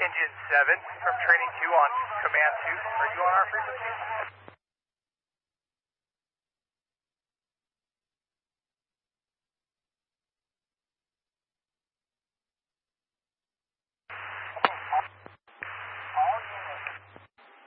Engine 7 from Training 2 on Command 2. Are you on our frequency?